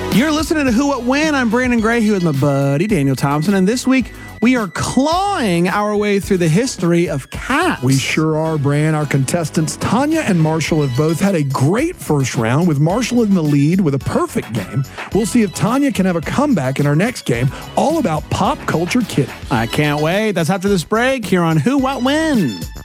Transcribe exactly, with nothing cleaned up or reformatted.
You're listening to Who, What, When. I'm Brandon Gray here with my buddy Daniel Thompson, and this week we are clawing our way through the history of cats. We sure are, Bran. Our contestants, Tanya and Marshall, have both had a great first round, with Marshall in the lead with a perfect game. We'll see if Tanya can have a comeback in our next game, all about pop culture kitty. I can't wait. That's after this break here on Who, What, When.